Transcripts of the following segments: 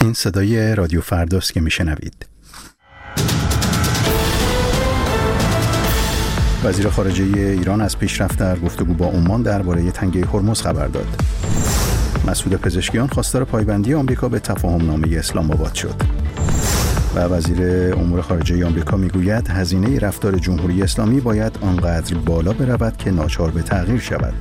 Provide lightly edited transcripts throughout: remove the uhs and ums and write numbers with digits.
این صدای رادیو فرداست که میشنوید. وزیر خارجه ایران از پیشرفت در گفتگو با عمان درباره تنگه هرمز خبر داد. مسعود پزشکیان خواستار پایبندی آمریکا به تفاهم‌نامه اسلام آباد شد. و وزیر امور خارجه آمریکا میگوید هزینه رفتار جمهوری اسلامی باید آنقدر بالا برود که ناچار به تغییر شود.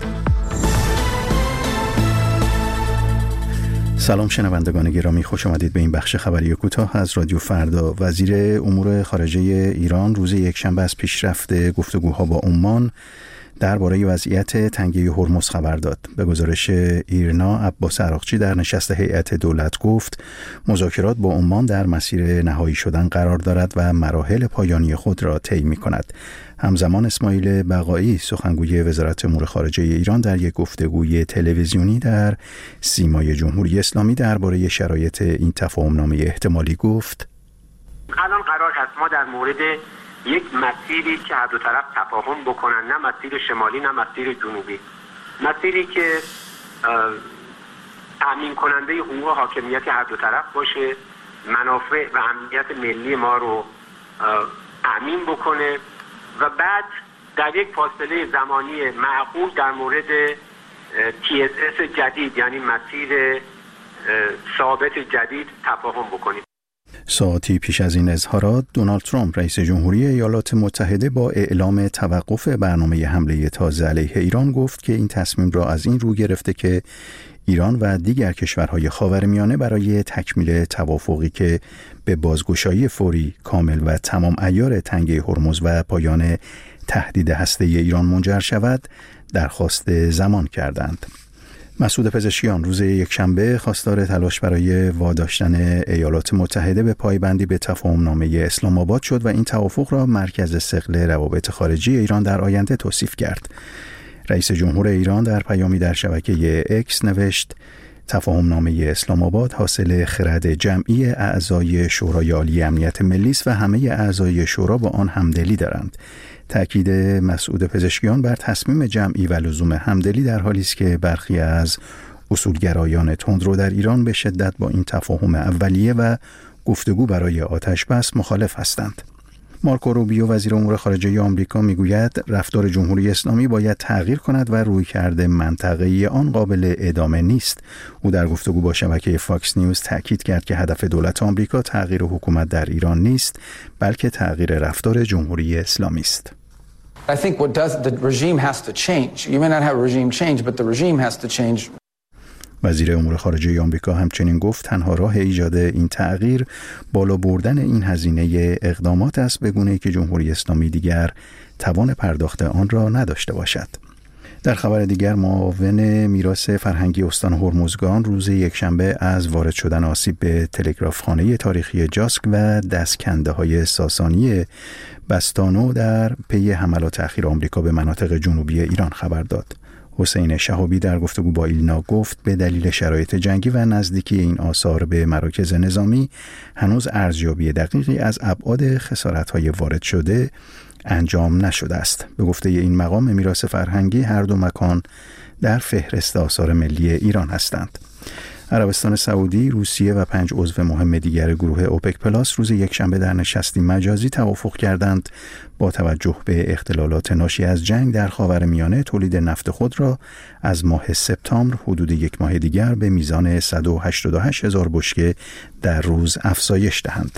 سلام شنوندگان گرامی، خوش آمدید به این بخش خبری کوتاه از رادیو فردا. وزیر امور خارجه ایران روز یکشنبه از پیشرفت گفتگوها با عمان درباره وضعیت تنگه هرمز خبر داد. به گزارش ایرنا، عباس عراقچی در نشست هیئت دولت گفت مذاکرات با عمان در مسیر نهایی شدن قرار دارد و مراحل پایانی خود را طی می‌کند. همزمان اسماعیل بقایی، سخنگوی وزارت امور خارجه ایران، در یک گفتگوی تلویزیونی در سیمای جمهوری اسلامی درباره شرایط این تفاهم‌نامه احتمالی گفت: الان قرار است ما در مورد یک مسیری که هر دو طرف تفاهم بکنن، نه مسیر شمالی نه مسیر جنوبی، مسیری که تامین کننده حقوق و حاکمیت هر دو طرف باشه، منافع و امنیت ملی ما رو تامین بکنه و بعد در یک فاصله زمانی معقول در مورد TSS جدید، یعنی مسیر ثابت جدید، تفاهم بکنیم. ساعتی پیش از این اظهارات، دونالد ترامپ رئیس جمهوری ایالات متحده با اعلام توقف برنامه حمله تازه علیه ایران گفت که این تصمیم را از این رو گرفته که ایران و دیگر کشورهای خاورمیانه برای تکمیل توافقی که به بازگشایی فوری، کامل و تمام عیار تنگه هرمز و پایان تهدید هسته‌ای ایران منجر شود درخواست زمان کردند. مسعود پزشکیان روز یکشنبه خواستار تلاش برای واداشتن ایالات متحده به پایبندی به تفاهم‌نامه اسلام آباد شد و این توافق را مرکز ثقل روابط خارجی ایران در آینده توصیف کرد. رئیس جمهور ایران در پیامی در شبکه اکس نوشت: تفاهم‌نامه اسلام آباد حاصل خرد جمعی اعضای شورای عالی امنیت ملی است و همه اعضای شورا با آن همدلی دارند. تأکید مسعود پزشکیان بر تصمیم جمعی و لزوم همدلی در حالی است که برخی از اصولگرایان تندرو در ایران به شدت با این تفاهم اولیه و گفتگو برای آتش بس مخالف هستند. مارکو روبیو، وزیر امور خارجه آمریکا، میگوید رفتار جمهوری اسلامی باید تغییر کند و رویکرد منطقه‌ای آن قابل ادامه نیست. او در گفتگو با شبکه فاکس نیوز تاکید کرد که هدف دولت آمریکا تغییر حکومت در ایران نیست، بلکه تغییر رفتار جمهوری اسلامی است. I think the regime has to change. You may not have a regime change, but the regime has to change. وزیر امور خارجه آمریکا همچنین گفت تنها راه ایجاد این تغییر بالا بردن این هزینه اقدامات است، به گونه‌ای که جمهوری اسلامی دیگر توان پرداخت آن را نداشته باشد. در خبر دیگر، معاون میراث فرهنگی استان هرمزگان روز یکشنبه از وارد شدن آسیب به تلگرافخانه تاریخی جاسک و دستکنده‌های ساسانی بستانو در پی حملات اخیر آمریکا به مناطق جنوبی ایران خبر داد. حسین شهابی در گفتگو با ایلنا گفت به دلیل شرایط جنگی و نزدیکی این آثار به مراکز نظامی هنوز ارزیابی دقیقی از ابعاد خسارت‌های وارد شده انجام نشده است. به گفته این مقام میراث فرهنگی هر دو مکان در فهرست آثار ملی ایران هستند. عربستان سعودی، روسیه و 5 عضو مهم دیگر گروه اوپک پلاس روز یکشنبه در نشستی مجازی توافق کردند با توجه به اختلالات ناشی از جنگ در خاورمیانه تولید نفت خود را از ماه سپتامبر حدود یک ماه دیگر به میزان 188,000 بشکه در روز افزایش دهند.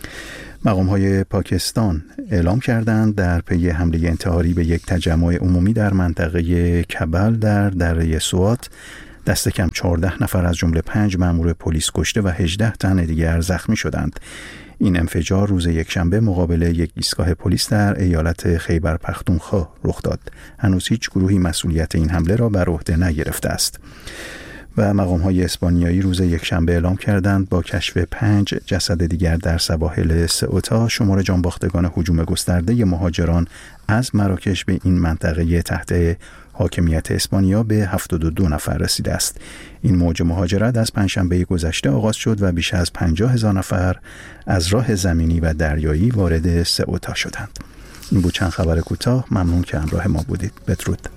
مقام‌های پاکستان اعلام کردند در پی حمله انتحاری به یک تجمع عمومی در منطقه کبل در دره سوات دست کم 14 نفر از جمله 5 مأمور پلیس کشته و 18 تن دیگر زخمی شدند. این انفجار روز یکشنبه مقابل یک ایستگاه پلیس در ایالت خیبر پختونخوا رخ داد. هنوز هیچ گروهی مسئولیت این حمله را بر عهده نگرفته است. و مقام‌های اسپانیایی روز یکشنبه اعلام کردند با کشف 5 جسد دیگر در سواحل سئوتا شمار جانباختگان هجوم گسترده مهاجران از مراکش به این منطقه تحت حاکمیت اسپانیا به 72 نفر رسیده است. این موج مهاجرت از پنجشنبه گذشته آغاز شد و بیش از 50,000 نفر از راه زمینی و دریایی وارد سئوتا شدند. این بود چند خبر کوتاه. ممنون که همراه ما بودید. بدرود.